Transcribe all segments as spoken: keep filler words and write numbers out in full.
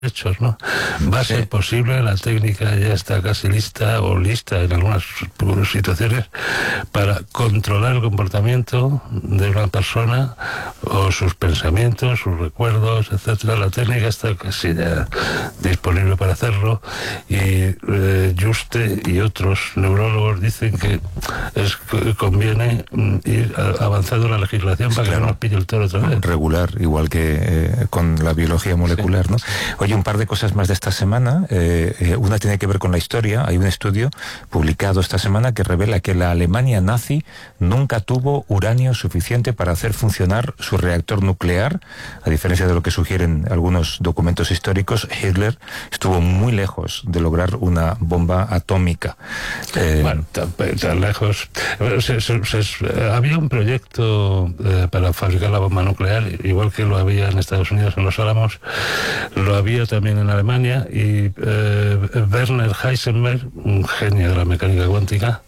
hechos, ¿no? Va a ser posible, la técnica ya está casi lista o lista en algunas situaciones para controlar el comportamiento de una persona o sus pensamientos, sus recuerdos, etcétera. La técnica está casi ya disponible para hacerlo y eh, Juste y otros neurólogos dicen que es que conviene ir avanzando la legislación para claro, que no nos pille el toro otra vez. Regular, igual que eh, con la biología molecular, sí. ¿no? Oye, un par de cosas más de esta semana. Eh, eh, una tiene que ver con la historia. Hay un estudio publicado esta semana que revela que la Alemania nazi nunca tuvo uranio suficiente para hacer funcionar su reactor nuclear. A diferencia de lo que sugieren algunos documentos históricos, Hitler estuvo muy lejos de lograr una bomba atómica. Eh, bueno, tan, tan lejos. Se, se, se, había un proyecto eh, para fabricar la bomba nuclear, igual que lo había en Estados Unidos en los Álamos, lo había también en Alemania, y eh, Werner Heisenberg, un genio de la mecánica cuántica,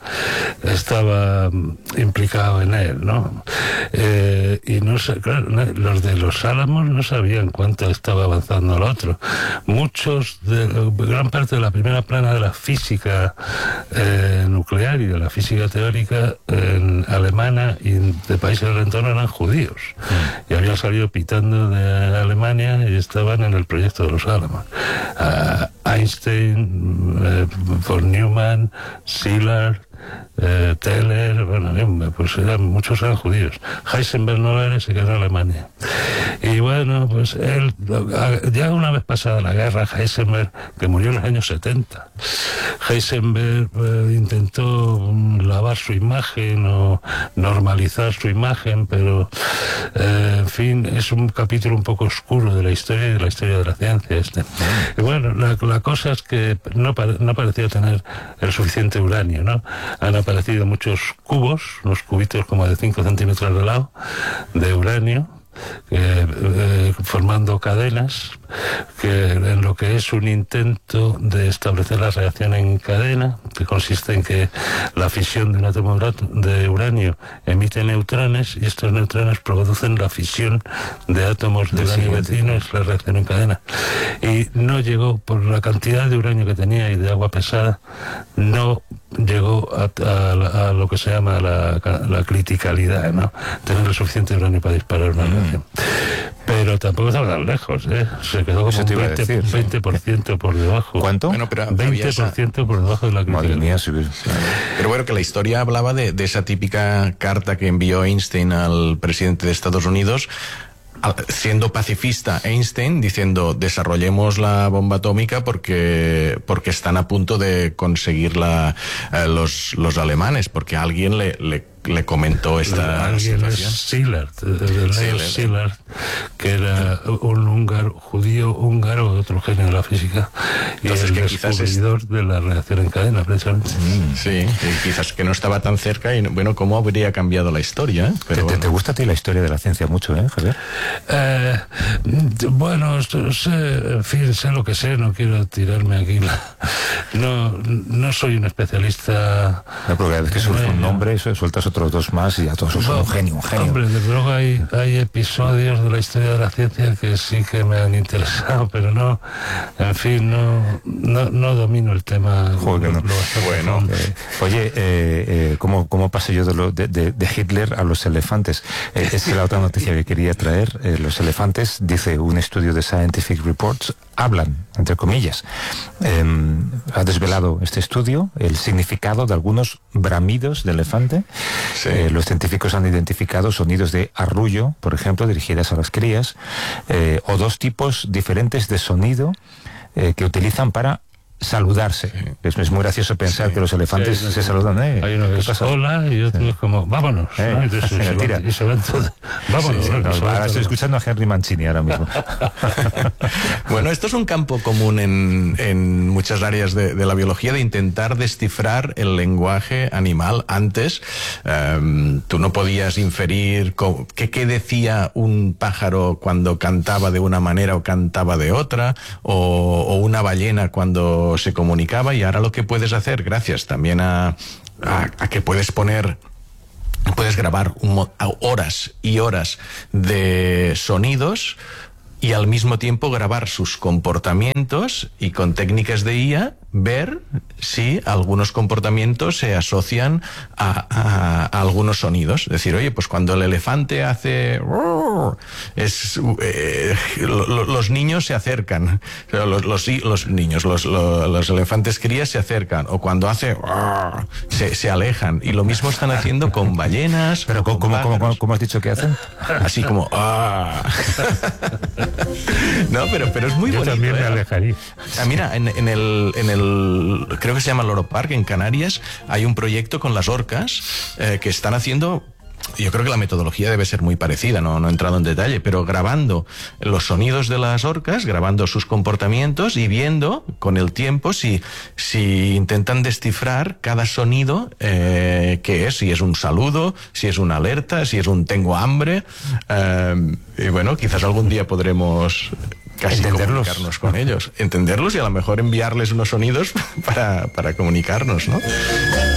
estaba implicado en él, ¿no? Eh, y no sé, claro, los de los Álamos no sabían cuánto estaba avanzando el otro. Muchos, de, gran parte de la primera plana de la física eh, nuclear y de la física teórica en alemana y de países del entorno eran judíos. Mm. Y habían salido pitando de Alemania y estaban en el proyecto de los Álamos. Uh, Einstein, uh, von Neumann, Szilard, Eh, Teller, bueno, pues eran, muchos eran judíos. Heisenberg no era, se quedó en Alemania. Y bueno, pues él, ya una vez pasada la guerra, Heisenberg, que murió en los años setenta, Heisenberg eh, intentó lavar su imagen o normalizar su imagen, pero eh, en fin, es un capítulo un poco oscuro de la historia y de la historia de la ciencia este. Y bueno, la, la cosa es que no, pare, no parecía tener el suficiente uranio, ¿no? Han aparecido muchos cubos, unos cubitos como de cinco centímetros de lado, de uranio, eh, eh, formando cadenas, que en lo que es un intento de establecer la reacción en cadena, que consiste en que la fisión de un átomo de uranio emite neutrones y estos neutrones producen la fisión de átomos de uranio vecino, es la reacción en cadena. Y no llegó, por la cantidad de uranio que tenía y de agua pesada, no llegó a, a, a lo que se llama la, la criticalidad, ¿no? Tener el suficiente uranio para disparar una reacción. Pero tampoco estaba tan lejos, ¿eh? Se quedó como un veinte, veinte por ciento por debajo. ¿Cuánto? Bueno, pero veinte por ciento por debajo de la criticalidad. Madre mía, si ves. Pero bueno, que la historia hablaba de, de esa típica carta que envió Einstein al presidente de Estados Unidos, siendo pacifista Einstein, diciendo desarrollemos la bomba atómica porque porque están a punto de conseguirla eh, los los alemanes, porque alguien le, le le comentó esta alguien situación. Es Szilard, Leo Szilard, que era un húngaro, judío húngaro, otro genio de la física, y entonces el que quizás descubridor es... de la reacción en cadena, precisamente. Mm, sí, y quizás que no estaba tan cerca y bueno, cómo habría cambiado la historia, ¿eh? Pero ¿Te, bueno. ¿Te gusta a ti la historia de la ciencia mucho, eh, Javier? Eh, bueno, sé, en fin, sé lo que sé, no quiero tirarme aquí la... no, no soy un especialista. No, porque cada vez que surge un nombre, eso, sueltas otros dos más y a todos son un genio, un genio. Hombre, desde luego hay, hay episodios de la historia de la ciencia que sí que me han interesado, pero no, en fin, no, no, no domino el tema. Joder, lo, no. lo Bueno, eh, oye, eh, eh, ¿cómo, ¿cómo pasé yo de, lo, de, de, de Hitler a los elefantes? Eh, es que la otra noticia que quería traer, eh, los elefantes, dice un estudio de Scientific Reports, hablan, entre comillas. Eh, ha desvelado este estudio el significado de algunos bramidos de elefante. Sí. Eh, los científicos han identificado sonidos de arrullo, por ejemplo, dirigidas a las crías, eh, o dos tipos diferentes de sonido eh, que utilizan para saludarse. Sí. Es, es muy gracioso pensar sí. que los elefantes sí, sí, se sí. saludan. ¿eh? Hay uno que es hola y otro sí. es como vámonos. Eh, ¿no? Entonces, se se tira. Van, y se van todos. Vámonos. Sí, sí, no, ahora estoy escuchando a Henry Mancini ahora mismo. Bueno, esto es un campo común en, en muchas áreas de, de la biología, de intentar descifrar el lenguaje animal. Antes um, tú no podías inferir qué, qué decía un pájaro cuando cantaba de una manera o cantaba de otra, o, o una ballena cuando se comunicaba, y ahora lo que puedes hacer, gracias también a, a, a que puedes poner puedes grabar un, horas y horas de sonidos, y al mismo tiempo grabar sus comportamientos y con técnicas de I A ver si algunos comportamientos se asocian a, a, a algunos sonidos. Es decir, oye, pues cuando el elefante hace... Es, eh, lo, lo, los niños se acercan. Los, los, los niños, los, los, los elefantes crías se acercan. O cuando hace... Se, se alejan. Y lo mismo están haciendo con ballenas. Pero con ¿cómo, cómo, cómo, ¿cómo has dicho que hacen? Así como... No, pero, pero es muy Yo bonito. Yo también ¿eh? me alejaría. Ah, mira, en, en, el, en el... Creo que se llama Loro Park, en Canarias, hay un proyecto con las orcas eh, que están haciendo... Yo creo que la metodología debe ser muy parecida, no, no he entrado en detalle, pero grabando los sonidos de las orcas, grabando sus comportamientos y viendo con el tiempo si, si intentan descifrar cada sonido eh, que es, si es un saludo, si es una alerta, si es un tengo hambre. Eh, y bueno, quizás algún día podremos... casi entenderlos. Comunicarnos con ellos, entenderlos y a lo mejor enviarles unos sonidos para, para comunicarnos, ¿no?